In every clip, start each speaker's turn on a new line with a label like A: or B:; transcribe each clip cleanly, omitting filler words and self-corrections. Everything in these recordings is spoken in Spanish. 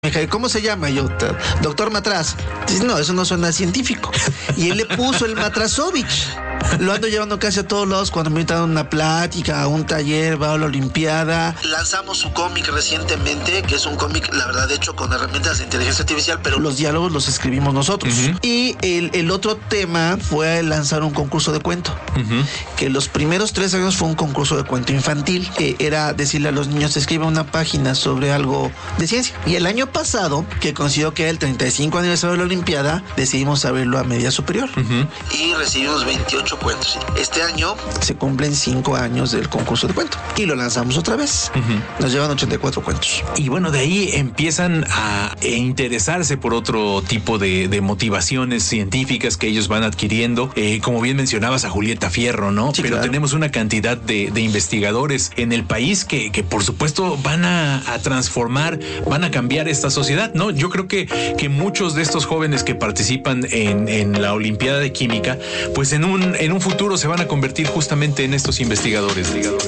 A: ¿Cómo se llama? Yo, doctor Matraz. Dice, no, eso no suena científico. Y él le puso el Matrazovich. Lo ando llevando casi a todos lados cuando me invitan a una plática, a un taller, va a la Olimpiada. Lanzamos su cómic recientemente, que es un cómic, la verdad, hecho con herramientas de inteligencia artificial, pero los diálogos los escribimos nosotros. Y el otro tema fue lanzar un concurso de cuento, que los primeros 3 años fue un concurso de cuento infantil, que era decirle a los niños, escribe una página sobre algo de ciencia. Y el año pasado, que coincidió que era el 35 aniversario de la Olimpiada, decidimos abrirlo a media superior. Y recibimos 28 cuentos. Este año se cumplen 5 años del concurso de cuento y lo lanzamos otra vez. Nos llevan 84 cuentos.
B: Y bueno, de ahí empiezan a interesarse por otro tipo de motivaciones científicas que ellos van adquiriendo. Como bien mencionabas a Julieta Fierro, ¿no?
A: Sí,
B: pero
A: claro.
B: Tenemos una cantidad de investigadores en el país que por supuesto van a transformar, van a cambiar esta sociedad, ¿no? Yo creo que muchos de estos jóvenes que participan en la Olimpiada de Química, pues en un futuro se van a convertir justamente en estos investigadores.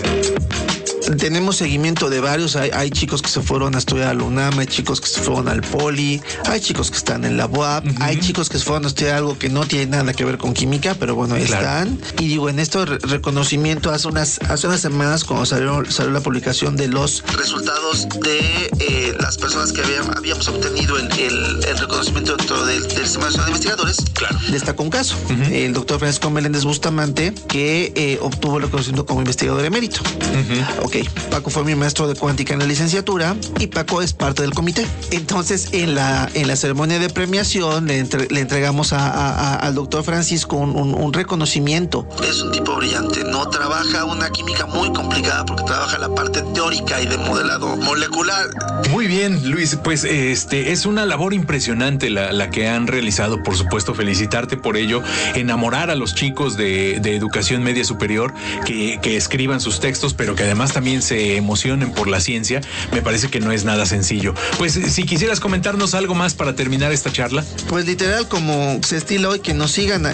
A: Tenemos seguimiento de varios. Hay chicos que se fueron a estudiar a la UNAM, hay chicos que se fueron al Poli, hay chicos que están en la UAP, hay chicos que se fueron a estudiar algo que no tiene nada que ver con química, pero bueno, están. Y digo, en este reconocimiento, hace unas semanas, cuando salió la publicación de los resultados de las personas que habíamos obtenido el reconocimiento dentro del Sistema Nacional de Investigadores, destacó un caso. El doctor Francisco Meléndez Bustamante, que obtuvo el reconocimiento como investigador emérito. Ok, Paco fue mi maestro de cuántica en la licenciatura y Paco es parte del comité. Entonces, en la ceremonia de premiación le entregamos al doctor Francisco un reconocimiento. Es un tipo brillante, no trabaja una química muy complicada porque trabaja la parte teórica y de modelado molecular.
B: Muy bien, Luis, pues es una labor impresionante la que han realizado, por supuesto, felicitarte por ello, enamorar a los chicos de educación media superior que escriban sus textos, pero que además también se emocionen por la ciencia. Me parece que no es nada sencillo. Pues si quisieras comentarnos algo más para terminar esta charla.
A: Pues literal, como se estila hoy, que nos sigan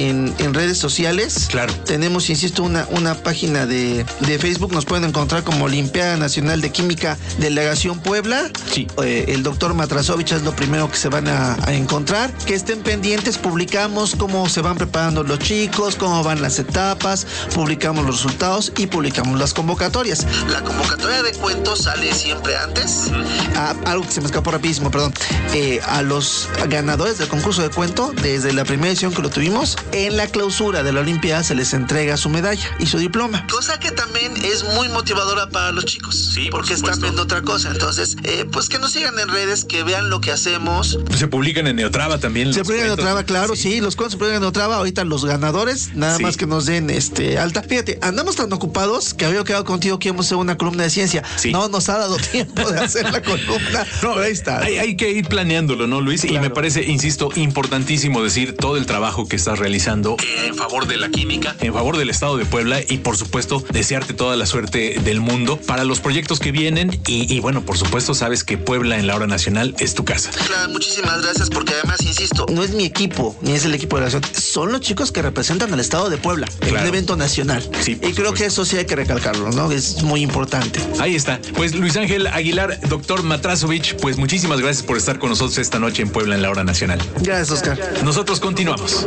A: en redes sociales.
B: Claro.
A: Tenemos, insisto, una página de Facebook, nos pueden encontrar como Olimpiada Nacional de Química Delegación Puebla.
B: Sí.
A: El doctor Matrazovich es lo primero que se van a encontrar. Que estén pendientes, publicamos cómo se van preparando los chicos, cómo van las etapas, publicamos los resultados y publicamos las convocatorias. La convocatoria de cuentos sale siempre antes. Algo que se me escapó rapidísimo, perdón. A los ganadores del concurso de cuento, desde la primera edición que lo tuvimos, en la clausura de la Olimpiada se les entrega su medalla y su diploma. Cosa que también es muy motivadora para los chicos.
B: Sí,
A: porque están viendo otra cosa. Entonces, pues que nos sigan en redes, que vean lo que hacemos.
B: Se publican en Neotrava también.
A: Se publican en Neotrava, claro, sí, los cuentos se publican en Neotrava. Ahorita los ganadores, nada más que nos den alta. Fíjate, andamos tan ocupados que había quedado contigo que íbamos a hacer una columna de ciencia. Sí. No nos ha dado tiempo de hacer la columna.
B: No, ahí está. Hay que ir planeándolo, ¿no, Luis? Claro. Y me parece, insisto, importantísimo decir todo el trabajo que estás realizando en favor de la química, en favor del estado de Puebla y, por supuesto, desearte toda la suerte del mundo para los proyectos que vienen y bueno, por supuesto, sabes que Puebla en la hora nacional es tu casa.
A: Claro, muchísimas gracias porque además, insisto, no es mi equipo, ni es el equipo de la ciudad, son los chicos que representan al estado de Puebla en un evento nacional.
B: Sí,
A: y creo que eso sí hay que recalcarlo, ¿no? Es muy importante.
B: Ahí está. Pues Luis Ángel Aguilar, doctor Matrazovich, pues muchísimas gracias por estar con nosotros esta noche en Puebla en la hora nacional.
A: Gracias, Oscar.
B: Nosotros continuamos.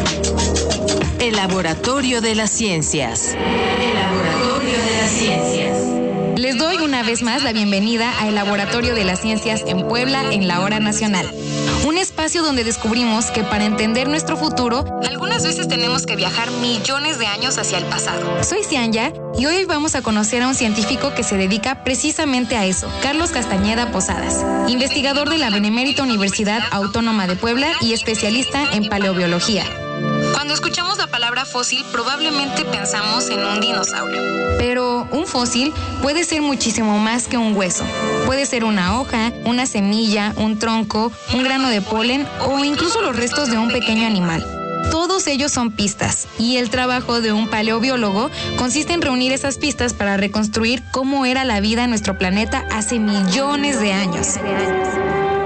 C: El Laboratorio de las Ciencias. El Laboratorio de las Ciencias.
D: Les doy una vez más la bienvenida al Laboratorio de las Ciencias en Puebla en la Hora Nacional. Un espacio donde descubrimos que para entender nuestro futuro, algunas veces tenemos que viajar millones de años hacia el pasado. Soy Cianya y hoy vamos a conocer a un científico que se dedica precisamente a eso, Carlos Castañeda Posadas, investigador de la Benemérita Universidad Autónoma de Puebla y especialista en paleobiología. Cuando escuchamos la palabra fósil, probablemente pensamos en un dinosaurio. Pero un fósil puede ser muchísimo más que un hueso. Puede ser una hoja, una semilla, un tronco, un grano de polen o incluso los restos de un pequeño animal. Todos ellos son pistas, y el trabajo de un paleobiólogo consiste en reunir esas pistas para reconstruir cómo era la vida en nuestro planeta hace millones de años. Carlos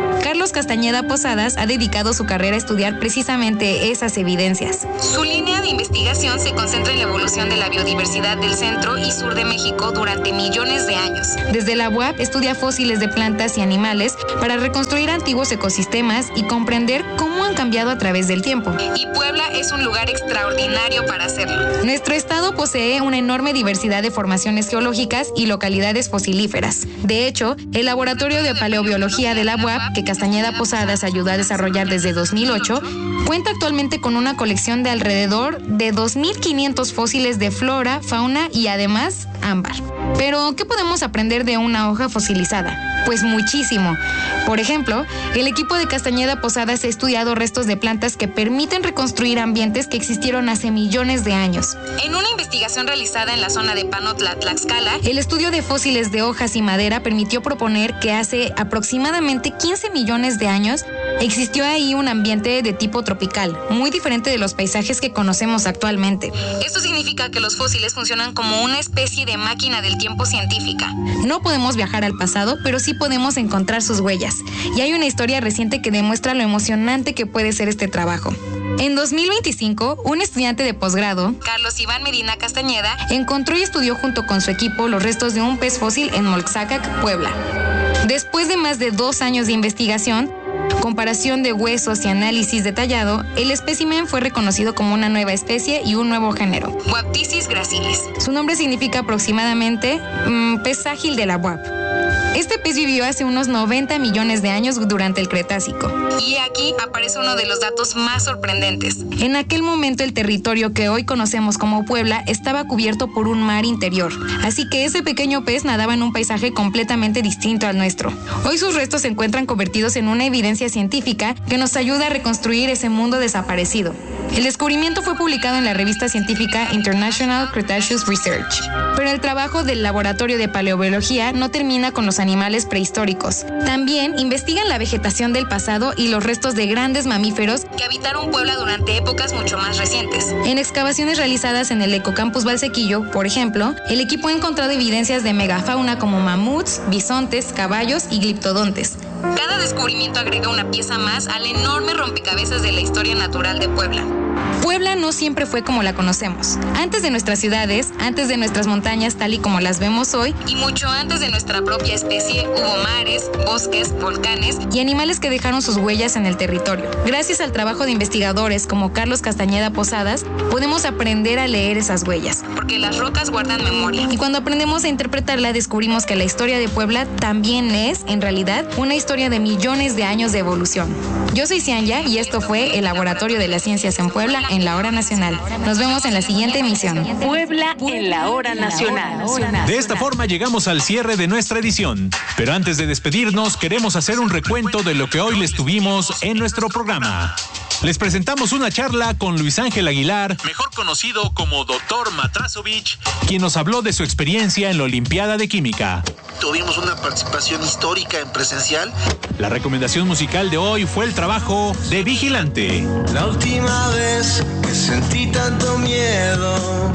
D: Carlos Castañeda Posadas ha dedicado su carrera a estudiar precisamente esas evidencias.
E: Su línea de investigación se concentra en la evolución de la biodiversidad del centro y sur de México durante millones de años.
D: Desde la UAP estudia fósiles de plantas y animales para reconstruir antiguos ecosistemas y comprender cómo han cambiado a través del tiempo.
E: Y Puebla es un lugar extraordinario para hacerlo.
D: Nuestro estado posee una enorme diversidad de formaciones geológicas y localidades fosilíferas. De hecho, el Laboratorio de Paleobiología de la UAP, que Castañeda Posadas ayudó a desarrollar desde 2008, cuenta actualmente con una colección de alrededor de 2.500 fósiles de flora, fauna y además ámbar. Pero, ¿qué podemos aprender de una hoja fosilizada? Pues muchísimo. Por ejemplo, el equipo de Castañeda Posadas ha estudiado restos de plantas que permiten reconstruir ambientes que existieron hace millones de años.
E: En una investigación realizada en la zona de Panotla, Tlaxcala,
D: el estudio de fósiles de hojas y madera permitió proponer que hace aproximadamente 15 millones de años existió ahí un ambiente de tipo tropical, muy diferente de los paisajes que conocemos actualmente.
E: Esto significa que los fósiles funcionan como una especie de máquina del tiempo científica.
D: No podemos viajar al pasado, pero sí podemos encontrar sus huellas. Y hay una historia reciente que demuestra lo emocionante que puede ser este trabajo. En 2025, un estudiante de posgrado,
E: Carlos Iván Medina Castañeda,
D: encontró y estudió junto con su equipo los restos de un pez fósil en Molxacac, Puebla. Después de más de 2 años de investigación, comparación de huesos y análisis detallado, el espécimen fue reconocido como una nueva especie y un nuevo género.
E: Waptisis gracilis.
D: Su nombre significa aproximadamente pez ágil de la UAP. Este pez vivió hace unos 90 millones de años durante el Cretácico.
E: Y aquí aparece uno de los datos más sorprendentes.
D: En aquel momento el territorio que hoy conocemos como Puebla estaba cubierto por un mar interior, así que ese pequeño pez nadaba en un paisaje completamente distinto al nuestro. Hoy sus restos se encuentran convertidos en una evidencia científica que nos ayuda a reconstruir ese mundo desaparecido. El descubrimiento fue publicado en la revista científica International Cretaceous Research. Pero el trabajo del Laboratorio de Paleobiología no termina con los animales prehistóricos. También investigan la vegetación del pasado y los restos de grandes mamíferos
E: que habitaron Puebla durante épocas mucho más recientes.
D: En excavaciones realizadas en el Ecocampus Valsequillo, por ejemplo, el equipo ha encontrado evidencias de megafauna como mamuts, bisontes, caballos y gliptodontes.
E: Cada descubrimiento agrega una pieza más al enorme rompecabezas de la historia natural de Puebla.
D: Puebla no siempre fue como la conocemos. Antes de nuestras ciudades, antes de nuestras montañas tal y como las vemos hoy,
E: y mucho antes de nuestra propia especie, hubo mares, bosques, volcanes
D: y animales que dejaron sus huellas en el territorio. Gracias al trabajo de investigadores como Carlos Castañeda Posadas, podemos aprender a leer esas huellas.
E: Porque las rocas guardan memoria.
D: Y cuando aprendemos a interpretarla, descubrimos que la historia de Puebla también es, en realidad, una historia de millones de años de evolución. Yo soy Cianya y esto fue el Laboratorio de las Ciencias en Puebla en la Hora Nacional. Nos vemos en la siguiente emisión.
C: Puebla en la Hora Nacional.
B: De esta forma llegamos al cierre de nuestra edición. Pero antes de despedirnos, queremos hacer un recuento de lo que hoy les tuvimos en nuestro programa. Les presentamos una charla con Luis Ángel Aguilar, mejor conocido como Dr. Matrasovich, quien nos habló de su experiencia en la Olimpiada de Química.
A: Tuvimos una participación histórica en presencial.
B: La recomendación musical de hoy fue el trabajo de Vigilante.
F: La última vez que sentí tanto miedo,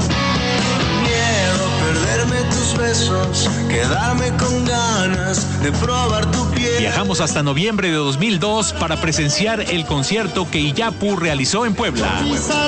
F: perderme tus besos, quedarme con ganas de probar tu piel.
B: Viajamos hasta noviembre de 2002 para presenciar el concierto que Iyapu realizó en Puebla.